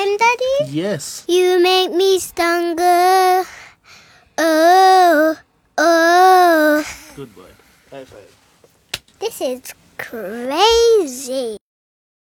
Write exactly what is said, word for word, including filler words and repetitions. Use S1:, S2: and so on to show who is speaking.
S1: fun, Daddy?
S2: Yes.
S1: You make me stronger. Oh, oh.
S2: Good boy. High five.
S1: This is crazy.